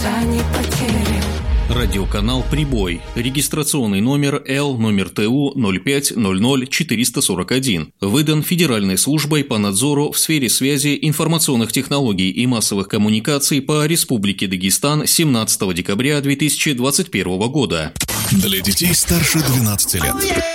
за не потерян. Радиоканал «Прибой». Регистрационный номер Л номер ТУ 0500441. Выдан Федеральной службой по надзору в сфере связи, информационных технологий и массовых коммуникаций по Республике Дагестан 17 декабря 2021 года. Для детей старше 12 лет.